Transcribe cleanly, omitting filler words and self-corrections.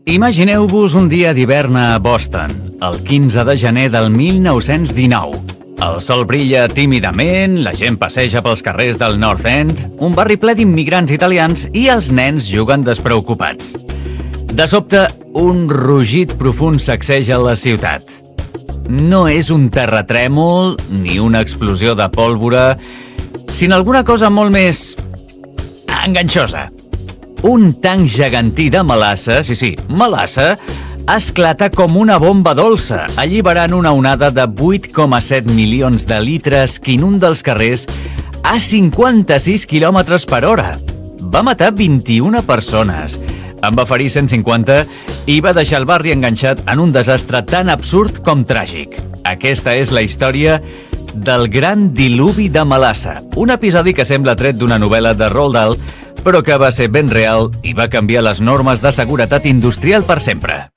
Imagineu-vos un dia d'hivern a Boston, el 15 de gener del 1919. El sol brilla tímidament, la gent passeja pels carrers del North End, un barri ple d'immigrants italians i els nens juguen despreocupats. De sobte, un rugit profund sacseja la ciutat. No és un terratrèmol ni una explosió de pólvora, sinó alguna cosa molt més enganxosa. Un tanc gegantí de melassa, sí, melassa, esclata com una bomba dolça, alliberant una onada de 8,7 milions de litres que inunda els carrers a 56 km per hora. Va matar 21 persones, en va ferir 150 i va deixar el barri enganxat en un desastre tan absurd com tràgic. Aquesta és la història del Gran Diluvi de Melassa, un episodi que sembla tret d'una novel·la de Roald Dahl, però que va ser ben real i va canviar les normes de seguretat industrial per sempre.